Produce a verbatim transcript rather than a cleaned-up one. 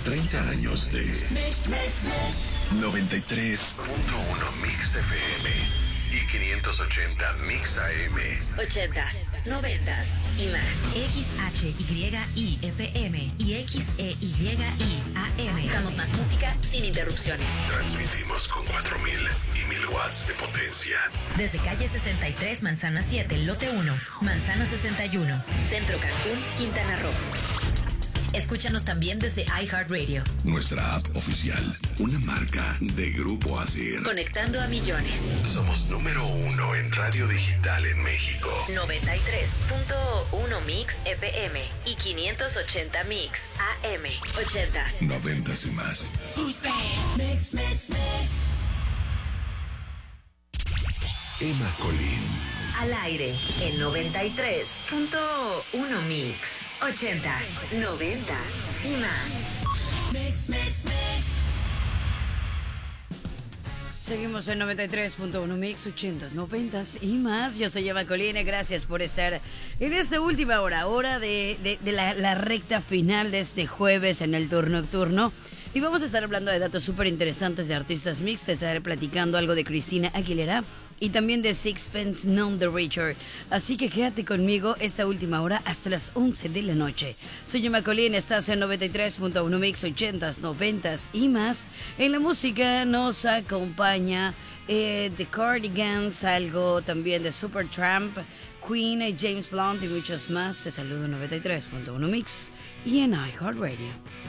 treinta años de Mix, mix, mix. noventa y tres punto uno Mix F M y quinientos ochenta Mix A M. Ochentas, noventas y más. X H Y I F M y X E Y I A M. Damos más música sin interrupciones. Transmitimos con cuatro mil y mil watts de potencia. Desde calle sesenta y tres, Manzana siete, lote uno, Manzana sesenta y uno. Centro Cancún, Quintana Roo. Escúchanos también desde iHeartRadio. Nuestra app oficial, una marca de Grupo Asir. Conectando a millones. Somos número uno en radio digital en México. noventa y tres punto uno Mix F M y quinientos ochenta Mix A M. Ochentas. Noventas y más. Who's bad? Mix, mix, mix. Emma Colín. Al aire en noventa y tres punto uno Mix. Ochentas, noventas y más. Mix, mix, mix. Seguimos en noventa y tres punto uno Mix, ochentas, noventas y más. Yo soy Eva Colina, gracias por estar en esta última hora, hora de, de, de la, la recta final de este jueves en el turno nocturno. Y vamos a estar hablando de datos súper interesantes de artistas mix. Te estaré platicando algo de Cristina Aguilera y también de Sixpence None the Richer. Así que quédate conmigo esta última hora hasta las once de la noche. Soy Emma Colín, estás en noventa y tres punto uno Mix, ochentas, noventas y más. En la música nos acompaña eh, The Cardigans, algo también de Supertramp, Queen, James Blunt y muchos más. Te saludo en noventa y tres punto uno Mix y en iHeartRadio.